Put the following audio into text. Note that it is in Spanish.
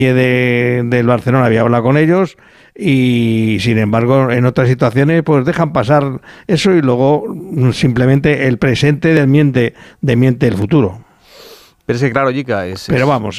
del Barcelona había hablado con ellos y sin embargo en otras situaciones pues dejan pasar eso y luego simplemente el presente desmiente el futuro. Pero es que claro, Jica, pero vamos,